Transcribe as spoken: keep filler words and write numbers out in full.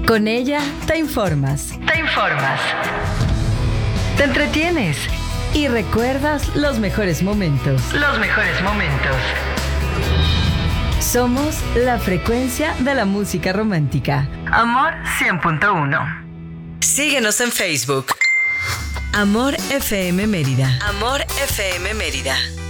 Con ella te informas. Te informas. Te entretienes. Y recuerdas los mejores momentos. Los mejores momentos. Somos la frecuencia de la música romántica. Amor cien punto uno. Síguenos en Facebook. Amor F M Mérida. Amor F M Mérida.